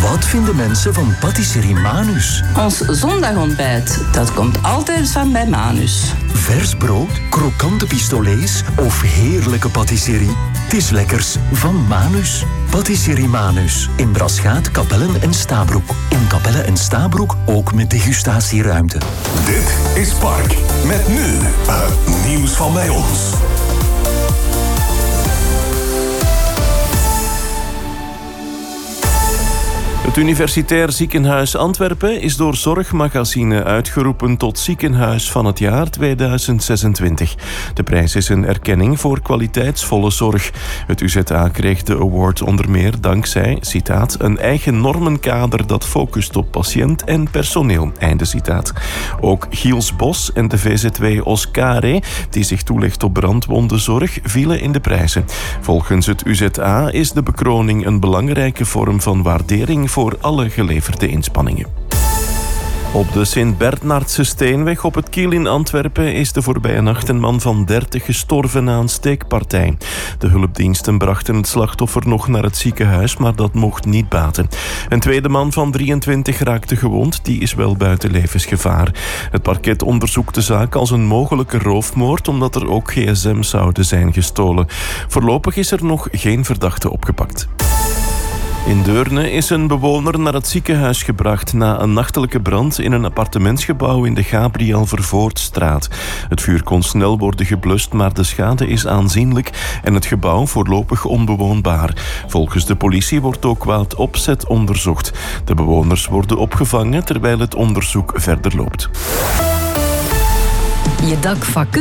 Wat vinden mensen van patisserie Manus? Ons zondagontbijt, dat komt altijd van bij Manus. Vers brood, krokante pistolets of heerlijke patisserie? Het is lekkers van Manus. Patisserie Manus. In Braschaat, Capelle en Stabroek. In Capelle en Stabroek ook met degustatieruimte. Dit is Park. Met nu het nieuws van bij ons. Het Universitair Ziekenhuis Antwerpen is door Zorgmagazine uitgeroepen tot ziekenhuis van het jaar 2026. De prijs is een erkenning voor kwaliteitsvolle zorg. Het UZA kreeg de award onder meer dankzij, citaat, een eigen normenkader dat focust op patiënt en personeel, einde citaat. Ook Giels Bos en de VZW Oscare, die zich toelegt op brandwondenzorg, vielen in de prijzen. Volgens het UZA is de bekroning een belangrijke vorm van waardering voor alle geleverde inspanningen. Op de Sint-Bernardse Steenweg op het Kiel in Antwerpen is de voorbije nacht een man van 30 gestorven na een steekpartij. De hulpdiensten brachten het slachtoffer nog naar het ziekenhuis, maar dat mocht niet baten. Een tweede man van 23 raakte gewond, die is wel buiten levensgevaar. Het parket onderzoekt de zaak als een mogelijke roofmoord, omdat er ook gsm's zouden zijn gestolen. Voorlopig is er nog geen verdachte opgepakt. In Deurne is een bewoner naar het ziekenhuis gebracht na een nachtelijke brand in een appartementsgebouw in de Gabriel Vervoortstraat. Het vuur kon snel worden geblust, maar de schade is aanzienlijk en het gebouw voorlopig onbewoonbaar. Volgens de politie wordt ook kwaad opzet onderzocht. De bewoners worden opgevangen terwijl het onderzoek verder loopt. Je dak